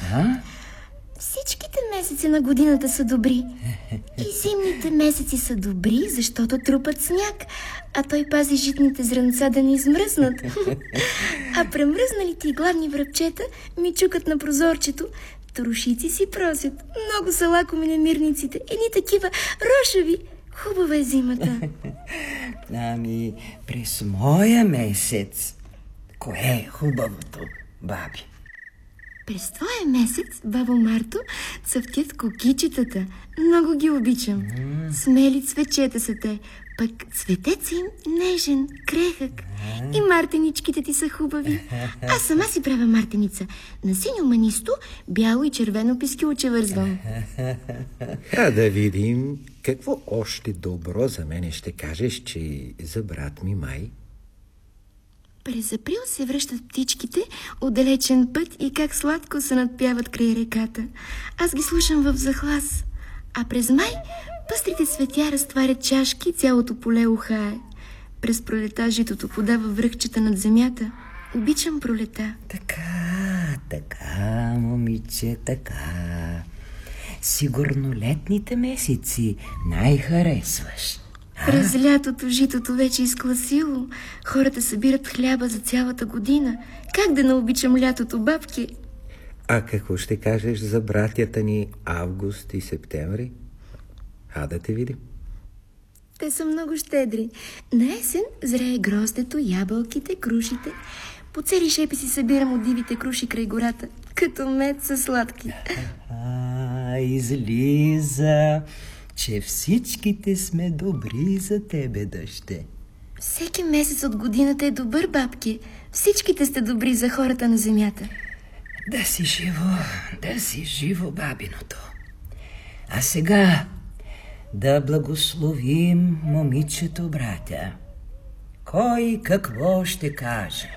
Всичките месеци на годината са добри. И зимните месеци са добри, защото трупат сняг, а той пази житните зранца да не измръзнат. А премръзналите и гладни връбчета ми чукат на прозорчето, трошици си просят. Много са лакоми намирниците, едни такива рошави. Хубава е зимата. Ами, през моя месец, кое е хубавото, баби? През твоя месец, бабо Марто, цъфтят кокичетата. Много ги обичам. Смели цветчета са те. Пък цветец им нежен, крехък. И мартеничките ти са хубави. Аз сама си правя мартеница. На синьо манисто, бяло и червено пискюлче вързвам. Да видим какво още добро за мене ще кажеш, че за брат ми май. През април се връщат птичките от далечен път и как сладко се надпяват край реката. Аз ги слушам в захлас. А през май пъстрите цветя разтварят чашки, цялото поле ухае. През пролета житото подава връхчета над земята. Обичам пролета. Така, момиче, така. Сигурно летните месеци най-харесваш. През лятото житото вече изкласило. Хората събират хляба за цялата година. Как да не обичам лятото, бабки? А какво ще кажеш за братята ни август и септември? Да те видим. Те са много щедри. На есен зрее гроздето, ябълките, крушите. По цели шепи си събирам от дивите круши край гората. Като мед са сладки. Излиза, че всичките сме добри за тебе, дъще. Всеки месец от годината е добър, бабки. Всичките сте добри за хората на земята. Да си живо, бабиното. А сега да благословим момичето, братя. Кой какво ще каже?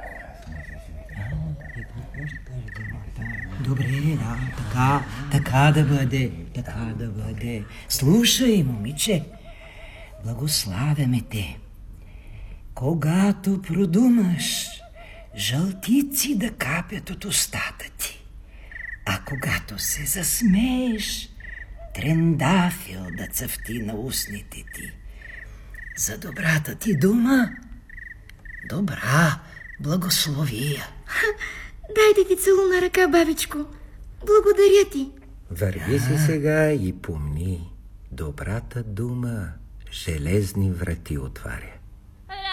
Добре, така да бъде. Слушай, момиче, благославяме те. Когато продумаш, жълтици да капят от устата ти, а когато се засмееш, трендафил да цъфти на устните ти. За добрата ти дума, добра благословия. Дайте ти целуна ръка, бабичко. Благодаря ти. Върви си сега и помни, добрата дума железни врати отваря.